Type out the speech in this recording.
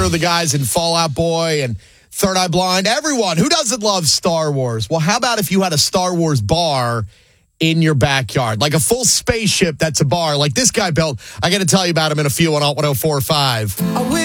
The guys in Fall Out Boy and Third Eye Blind, everyone who doesn't love Star Wars. Well, how about if you had a Star Wars bar in your backyard, like a full spaceship that's a bar like this guy built? I got to tell you about him in a few on Alt 104.5.